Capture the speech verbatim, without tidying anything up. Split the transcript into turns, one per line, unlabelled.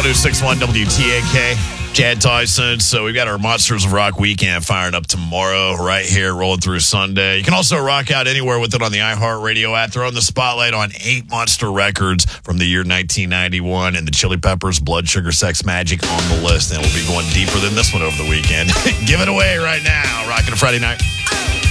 oh six point one W T A K. Chad Tyson. So we've got our Monsters of Rock weekend firing up tomorrow right here, rolling through Sunday. You can also rock out anywhere with it on the iHeartRadio app. Throwing the spotlight on eight monster records from the year nineteen ninety-one, and the Chili Peppers, Blood Sugar Sex Magik on the list. And we'll be going deeper than this one over the weekend. Give it away right now. Rocking a Friday night.